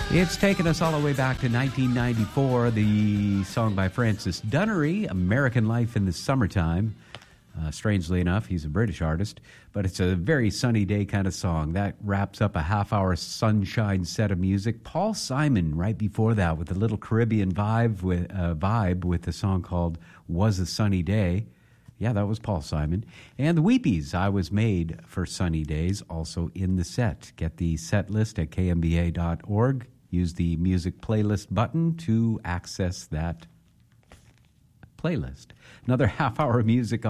It's taken us all the way back to 1994, the song by Francis Dunnery, American Life in the Summertime. Strangely enough, he's a British artist, but it's a very sunny day kind of song. That wraps up a half-hour sunshine set of music. Paul Simon right before that with a little Caribbean vibe with a song called Was a Sunny Day. Yeah, that was Paul Simon. And the Weepies, I Was Made for Sunny Days, also in the set. Get the set list at kmba.org. Use the music playlist button to access that playlist. Another half hour of music